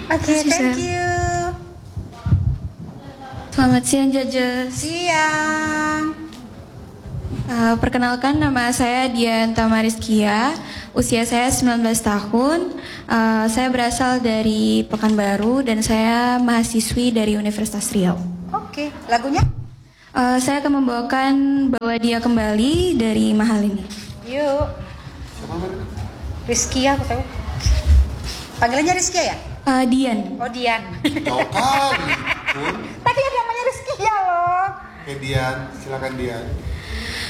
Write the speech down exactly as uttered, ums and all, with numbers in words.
Oke, okay, thank you. Selamat siang, Judges. Siang. Uh, perkenalkan, nama saya Dian Tamarizkia. Usia saya sembilan belas tahun. Uh, saya berasal dari Pekanbaru dan saya mahasiswi dari Universitas Riau. Oke, okay. Lagunya? Uh, saya akan membawakan Bawa Dia Kembali dari Mahal ini. Yuk. Rizkia, aku tahu. Panggilannya Rizkia ya? Uh, Dian. Oh, Dian. Oh, kan. Tadi ada namanya Rizkia loh. Oke, Dian. Silakan Dian.